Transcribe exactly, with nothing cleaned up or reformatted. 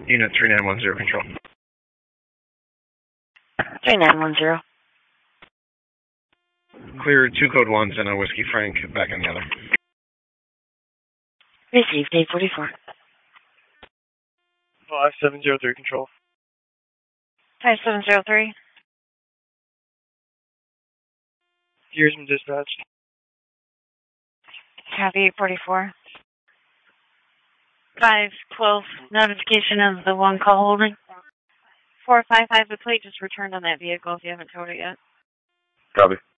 Unit three nine one zero, control. three nine one zero. Clear two code ones and a Whiskey Frank back on the other. Received, eight forty-four. five seven zero three, control. five seven zero three. Gears and dispatch. Copy, eight forty-four. five twelve, notification of the one call holding. four five five, the plate just returned on that vehicle if you haven't towed it yet. Copy.